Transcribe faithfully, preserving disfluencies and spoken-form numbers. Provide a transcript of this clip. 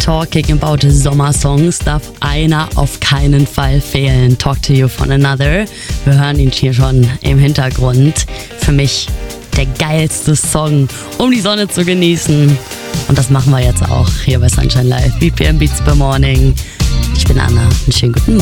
Talking about Sommersongs darf einer auf keinen Fall fehlen. Talk to You von Another. Wir hören ihn hier schon im Hintergrund. Für mich der geilste Song, um die Sonne zu genießen. Und das machen wir jetzt auch hier bei Sunshine Live. B P M Beats per Morning. Ich bin Anna. Einen schönen guten Morgen.